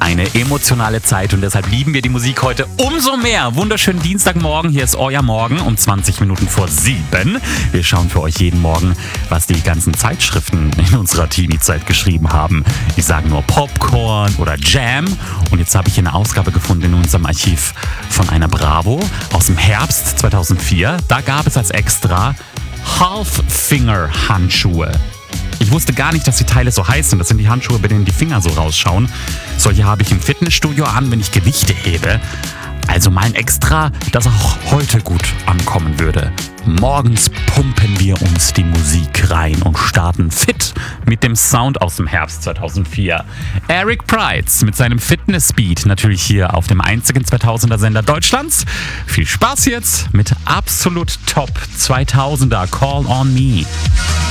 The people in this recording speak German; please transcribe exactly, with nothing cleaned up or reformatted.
Eine emotionale Zeit und deshalb lieben wir die Musik heute umso mehr. Wunderschönen Dienstagmorgen, hier ist euer Morgen um zwanzig Minuten vor sieben. Wir schauen für euch jeden Morgen, was die ganzen Zeitschriften in unserer Teenie-Zeit geschrieben haben. Ich sage nur Popcorn oder Jam. Und jetzt habe ich hier eine Ausgabe gefunden in unserem Archiv von einer Bravo aus dem Herbst zweitausendvier. Da gab es als Extra Half-Finger-Handschuhe. Ich wusste gar nicht, dass die Teile so heißen. Das sind die Handschuhe, bei denen die Finger so rausschauen. Solche habe ich im Fitnessstudio an, wenn ich Gewichte hebe. Also mein Extra, das auch heute gut ankommen würde. Morgens pumpen wir uns die Musik rein und starten fit mit dem Sound aus dem Herbst zweitausendvier. Eric Prydz mit seinem Fitness-Beat, natürlich hier auf dem einzigen zweitausender Sender Deutschlands. Viel Spaß jetzt mit absolut Top zweitausender Call on Me.